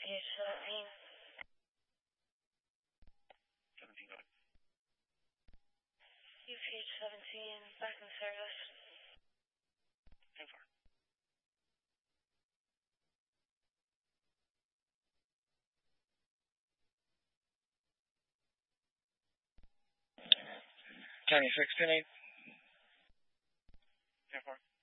Page 17. 17, go ahead. Page 17, back in service. 10-4. County 6, 10-8. 10-4.